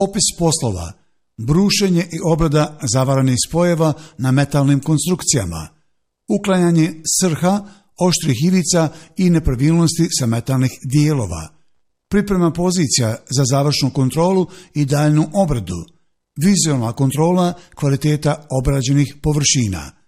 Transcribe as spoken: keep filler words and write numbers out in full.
Opis poslova, brušenje i obrada zavaranih spojeva na metalnim konstrukcijama, uklanjanje srha, oštrih ivica i nepravilnosti sa metalnih dijelova, priprema pozicija za završnu kontrolu i daljnju obradu, vizualna kontrola kvaliteta obrađenih površina,